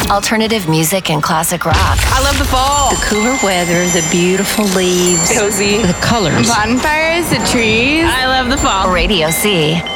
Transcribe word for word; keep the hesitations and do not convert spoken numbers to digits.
Alternative music and classic rock. I love the fall. The cooler weather, the beautiful leaves. Cozy. The colors. Bonfires, the trees. I love the fall. Radio C.